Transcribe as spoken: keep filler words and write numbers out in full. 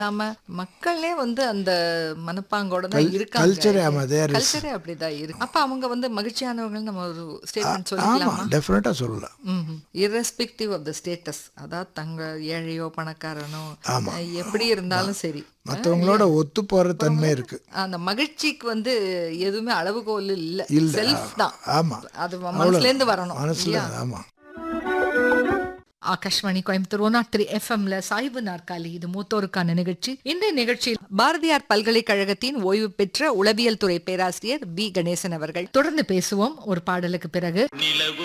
நாம மக்களே வந்து அந்த மனப்பாங்கோட தான் கல் இருக்காங்க. கல்ச்சரே ஆமாம் தேர் இஸ் கல்ச்சரே அப்படிதான் இருக்கு. அப்ப அவங்க வந்து மகிழ்ச்சியானவர்கள் நம்ம ஒரு ஸ்டேட்மெண்ட் ஆமாம் சொல்லிக்கலாமா? டெஃபினட்டாக சொல்லலாம். இரஸ்பெக்டிவ் ஆஃப் த ஸ்டேட்டஸ், அதாவது தங்க ஏழையோ பணக்காரனோ ஆமாம் அஹ், எப்படி இருந்தாலும் சரி, மற்றவங்களோட ஒத்து போகிற தன்மை இருக்குது. அந்த மகிழ்ச்சிக்கு வந்து எதுவுமே அளவுகோல் இல்லை, இல்லை செல்ஃப் தான். ஆமாம் அது மனசுலேருந்து வரணும் மனசில் இல்லையா? ஆமாம். Akashvani Coimbatore one not three எஃப்எம்ல சாய்வு நாற்காலி, இது மூத்தோருக்கான நிகழ்ச்சி. இந்த நிகழ்ச்சியில் பாரதியார் பல்கலைக்கழகத்தின் ஓய்வு பெற்ற உளவியல் துறை பேராசிரியர் பி கணேசன் அவர்கள். தொடர்ந்து பேசுவோம் ஒரு பாடலுக்கு பிறகு.